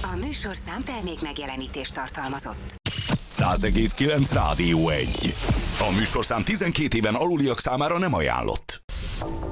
A műsorszám termék megjelenítést tartalmazott. 100,9 Rádió 1. A műsorszám 12 éven aluliak számára nem ajánlott.